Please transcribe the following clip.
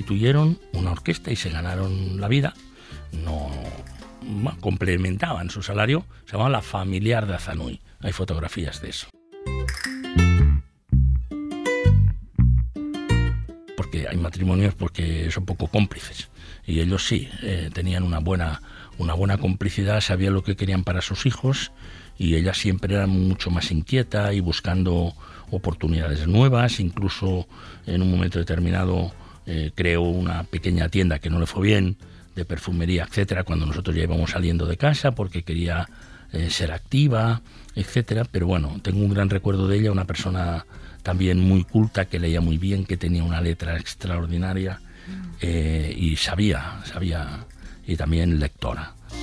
constituyeron una orquesta y se ganaron la vida. No complementaban su salario, se llamaba La Familiar de Azanuy. Hay fotografías de eso. Porque hay matrimonios porque son poco cómplices, y ellos sí, tenían una buena complicidad, sabían lo que querían para sus hijos, y ella siempre era mucho más inquieta y buscando oportunidades nuevas. Incluso en un momento determinado creó una pequeña tienda que no le fue bien, de perfumería, etcétera, cuando nosotros ya íbamos saliendo de casa, porque quería ser activa, etcétera. Pero bueno, tengo un gran recuerdo de ella, una persona también muy culta, que leía muy bien, que tenía una letra extraordinaria, y sabía, y también lectora.